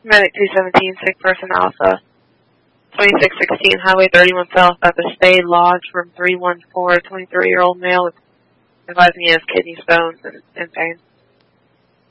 Medic 217, sick person Alpha. 2616 Highway 31 South at the Spade Lodge, room 314, 23-year-old male advising he has kidney stones and pain.